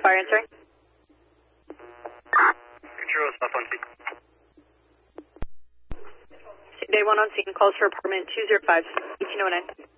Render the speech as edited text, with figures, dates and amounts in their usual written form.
fire answering. Control South 1 feet. Day 1 on scene, calls for apartment 205, 1809.